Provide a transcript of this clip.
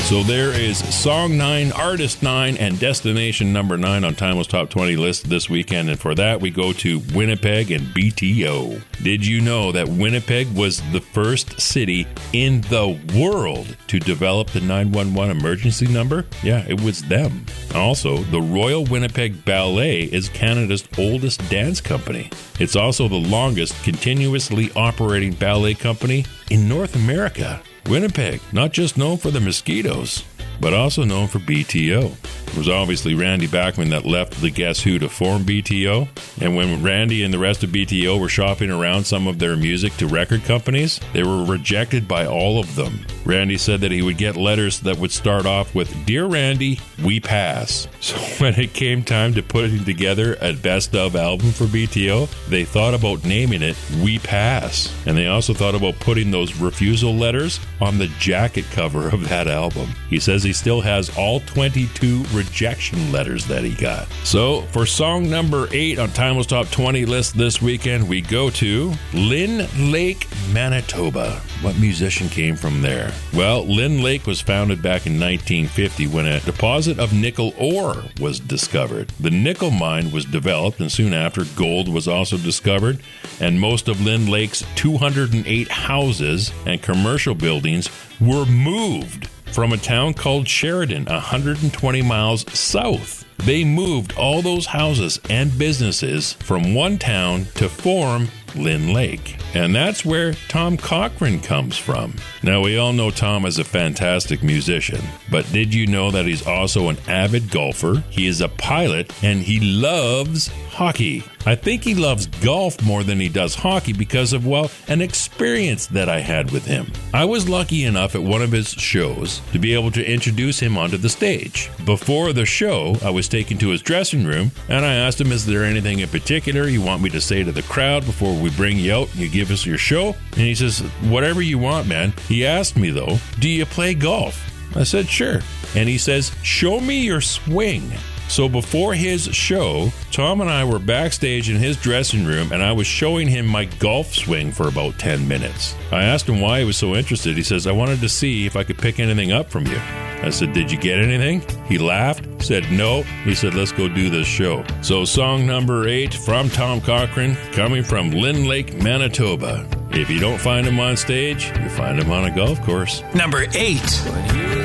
So there is Song 9, Artist 9, and Destination number 9 on Timeless Top 20 list this weekend. And for that, we go to Winnipeg and BTO. Did you know that Winnipeg was the first city in the world to develop the 911 emergency number? Yeah, it was them. Also, the Royal Winnipeg Ballet is Canada's oldest dance company. It's also the longest continuously operating ballet company in North America. Winnipeg, not just known for the mosquitoes, but also known for BTO. It was obviously Randy Bachman that left the Guess Who to form BTO. And when Randy and the rest of BTO were shopping around some of their music to record companies, they were rejected by all of them. Randy said that he would get letters that would start off with, "Dear Randy, we pass." So when it came time to putting together a best of album for BTO, they thought about naming it We Pass. And they also thought about putting those refusal letters on the jacket cover of that album. He says he still has all 22 rejection letters that he got. So for song number 8 on Timeless Top 20 list this weekend, we go to Lynn Lake, Manitoba. What musician came from there? Well, Lynn Lake was founded back in 1950 when a deposit of nickel ore was discovered. The nickel mine was developed, and soon after, gold was also discovered, and most of Lynn Lake's 208 houses and commercial buildings were moved from a town called Sheridan, 120 miles south. They moved all those houses and businesses from one town to form Lynn Lake. And that's where Tom Cochrane comes from. Now, we all know Tom is a fantastic musician, but did you know that he's also an avid golfer? He is a pilot, and he loves hockey. I think he loves golf more than he does hockey because of, well, an experience that I had with him. I was lucky enough at one of his shows to be able to introduce him onto the stage. Before the show, I was taken to his dressing room, and I asked him, is there anything in particular you want me to say to the crowd before we bring you out and you give us your show? And he says, whatever you want, man. He asked me, though, do you play golf? I said, sure. And he says, show me your swing. So before his show, Tom and I were backstage in his dressing room, and I was showing him my golf swing for about 10 minutes. I asked him why he was so interested. He says, I wanted to see if I could pick anything up from you. I said, did you get anything? He laughed, said no. He said, let's go do this show. So song number 8 from Tom Cochrane, coming from Lynn Lake, Manitoba. If you don't find him on stage, you find him on a golf course. Number 8.